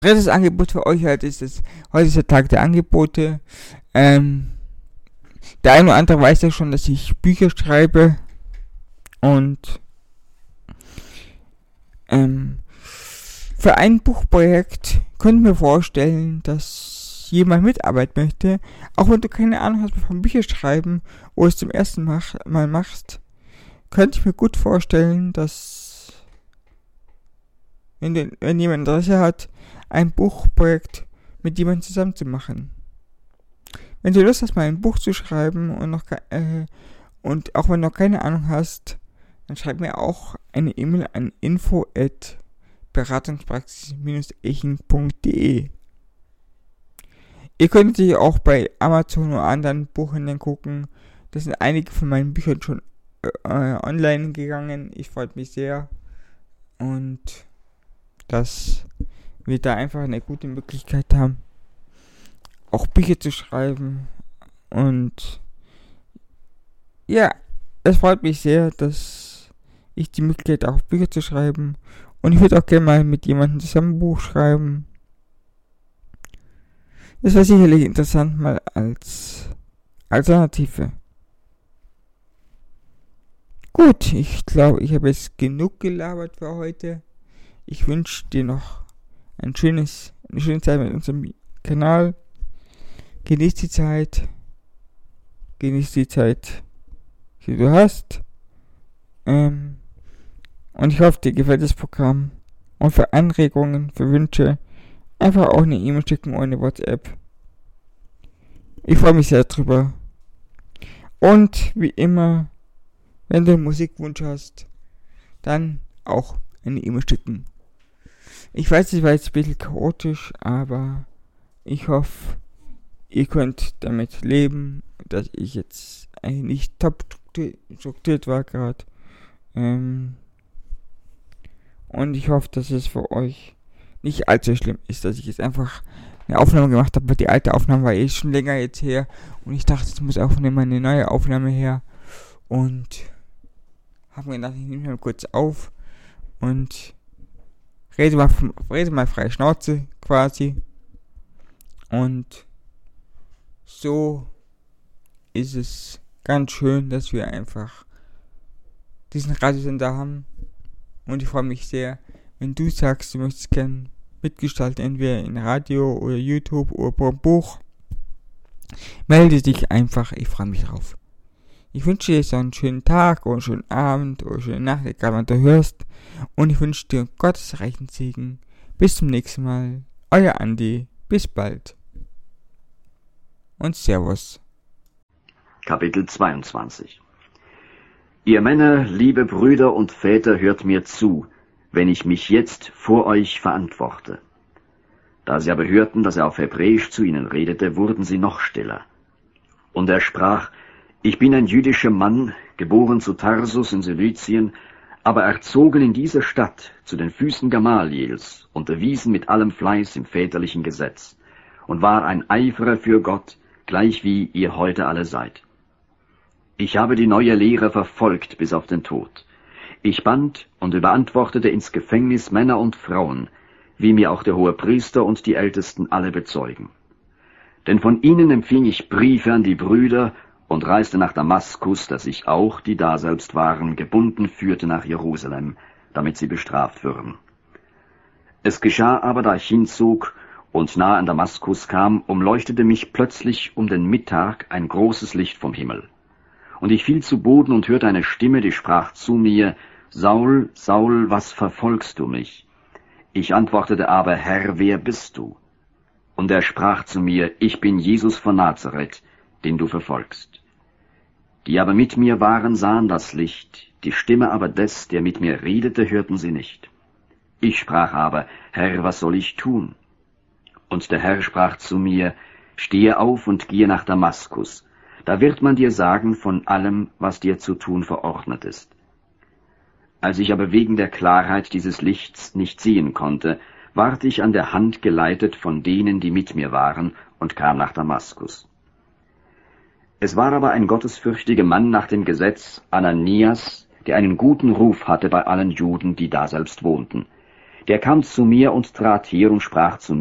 Drittes Angebot für euch heute ist der Tag der Angebote. Der eine oder andere weiß ja schon, dass ich Bücher schreibe und für ein Buchprojekt könnte ich mir vorstellen, dass jemand mitarbeiten möchte. Auch wenn du keine Ahnung hast vom Bücherschreiben oder es zum ersten Mal machst, könnte ich mir gut vorstellen, dass wenn jemand Interesse hat, ein Buchprojekt mit jemandem zusammen zu machen. Wenn du Lust hast, mal ein Buch zu schreiben und auch wenn du noch keine Ahnung hast, dann schreib mir auch eine E-Mail an info@beratungspraxis-eching.de. Ihr könnt natürlich auch bei Amazon oder anderen Buchhändlern gucken. Da sind einige von meinen Büchern schon online gegangen. Ich freue mich sehr. Und dass wir da einfach eine gute Möglichkeit haben, auch Bücher zu schreiben. Und ja, es freut mich sehr, dass ich die Möglichkeit habe, auch Bücher zu schreiben. Und ich würde auch gerne mal mit jemandem zusammen ein Buch schreiben. Das war sicherlich interessant mal als Alternative. Gut, ich glaube, ich habe jetzt genug gelabert für heute. Ich wünsche dir noch eine schöne Zeit mit unserem Kanal. Genieß die Zeit, die du hast. Und ich hoffe, dir gefällt das Programm. Und für Anregungen, für Wünsche, einfach auch eine E-Mail schicken oder eine WhatsApp. Ich freue mich sehr drüber. Und wie immer, wenn du einen Musikwunsch hast, dann auch eine E-Mail schicken. Ich weiß, es war jetzt ein bisschen chaotisch, aber ich hoffe, ihr könnt damit leben, dass ich jetzt eigentlich nicht top strukturiert war gerade. Und ich hoffe, dass es für euch nicht allzu schlimm ist, dass ich jetzt einfach eine Aufnahme gemacht habe, weil die alte Aufnahme war schon länger jetzt her und ich dachte, es muss auch mal eine neue Aufnahme her und habe mir gedacht, ich nehme mal kurz auf und rede mal freie Schnauze quasi. Und so ist es ganz schön, dass wir einfach diesen Radiosender haben. Und ich freue mich sehr, wenn du sagst, du möchtest gerne mitgestalten, entweder in Radio oder YouTube oder per Buch. Melde dich einfach, ich freue mich drauf. Ich wünsche dir so einen schönen Tag oder einen schönen Abend oder eine schöne Nacht, egal wann du hörst. Und ich wünsche dir Gottes reichen Segen. Bis zum nächsten Mal. Euer Andi. Bis bald. Und Servus. Kapitel 22. Ihr Männer, liebe Brüder und Väter, hört mir zu, wenn ich mich jetzt vor euch verantworte. Da sie aber hörten, dass er auf Hebräisch zu ihnen redete, wurden sie noch stiller. Und er sprach: Ich bin ein jüdischer Mann, geboren zu Tarsus in Silizien, aber erzogen in dieser Stadt zu den Füßen Gamaliels, unterwiesen mit allem Fleiß im väterlichen Gesetz, und war ein Eiferer für Gott, gleich wie ihr heute alle seid. Ich habe die neue Lehre verfolgt bis auf den Tod. Ich band und überantwortete ins Gefängnis Männer und Frauen, wie mir auch der Hohepriester und die Ältesten alle bezeugen. Denn von ihnen empfing ich Briefe an die Brüder und reiste nach Damaskus, dass ich auch, die daselbst waren, gebunden führte nach Jerusalem, damit sie bestraft würden. Es geschah aber, da ich hinzog und nahe an Damaskus kam, umleuchtete mich plötzlich um den Mittag ein großes Licht vom Himmel. Und ich fiel zu Boden und hörte eine Stimme, die sprach zu mir: Saul, Saul, was verfolgst du mich? Ich antwortete aber: Herr, wer bist du? Und er sprach zu mir: Ich bin Jesus von Nazareth, den du verfolgst. Die aber mit mir waren, sahen das Licht, die Stimme aber des, der mit mir redete, hörten sie nicht. Ich sprach aber: Herr, was soll ich tun? Und der Herr sprach zu mir: Stehe auf und gehe nach Damaskus, da wird man dir sagen von allem, was dir zu tun verordnet ist. Als ich aber wegen der Klarheit dieses Lichts nicht sehen konnte, ward ich an der Hand geleitet von denen, die mit mir waren, und kam nach Damaskus. Es war aber ein gottesfürchtiger Mann nach dem Gesetz, Ananias, der einen guten Ruf hatte bei allen Juden, die daselbst wohnten. Der kam zu mir und trat hier und sprach zu